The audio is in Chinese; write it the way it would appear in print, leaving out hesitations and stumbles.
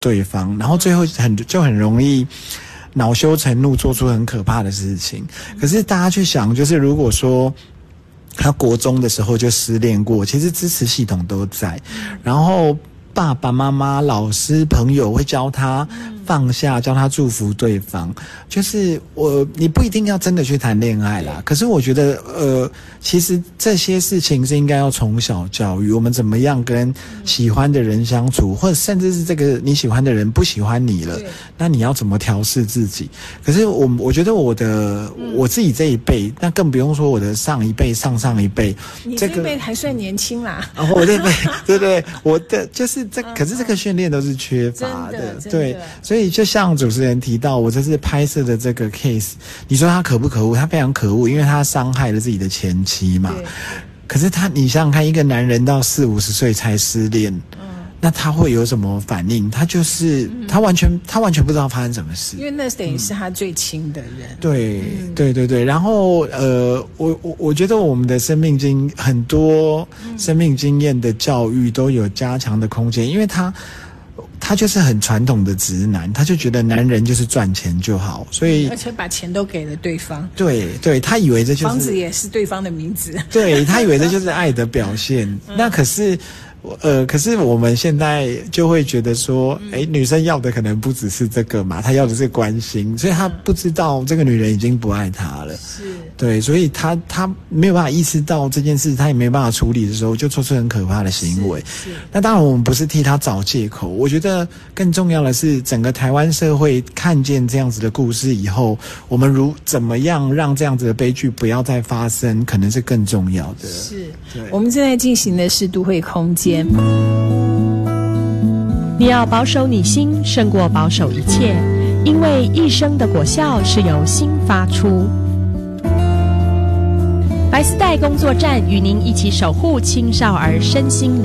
对方，然后最后就很容易恼羞成怒，做出很可怕的事情。可是大家去想，就是如果说他国中的时候就失恋过，其实支持系统都在，然后爸爸妈妈、老师、朋友会教他放下，教他祝福对方。就是你不一定要真的去谈恋爱啦，可是我觉得其实这些事情是应该要从小教育，我们怎么样跟喜欢的人相处，或者甚至是这个你喜欢的人不喜欢你了，那你要怎么调试自己？可是我觉得我自己这一辈，那更不用说我的上一辈、上上一辈， 你这一辈还算年轻啦。 我这一辈，对对，我的就是可是这个训练都是缺乏的，对，所以就像主持人提到，我这次拍摄的这个 case， 你说他可不可恶？他非常可恶，因为他伤害了自己的前妻嘛。可是你想想看，一个男人到40-50岁才失恋，那他会有什么反应？他就是他完全不知道发生什么事， 因为那等于是他最亲的人。 对。然后我觉得我们的很多生命经验的教育都有加强的空间，因为他就是很传统的直男，他就觉得男人就是赚钱就好，所以而且把钱都给了对方。 对，他以为这就是房子也是对方的名字。 对，他以为这就是爱的表现。那可是我们现在就会觉得说，女生要的可能不只是这个嘛，她要的是关心，所以她不知道这个女人已经不爱她了。是，对，所以她没有办法意识到这件事，她也没有办法处理的时候，就做出很可怕的行为。那当然，我们不是替她找借口，我觉得更重要的是，整个台湾社会看见这样子的故事以后，我们怎么样让这样子的悲剧不要再发生，可能是更重要的。 是，我们正在进行的是都会空间。 你要保守你心胜过保守一切，因为一生的果效是由心发出。白丝带工作站与您一起守护青少儿身心灵。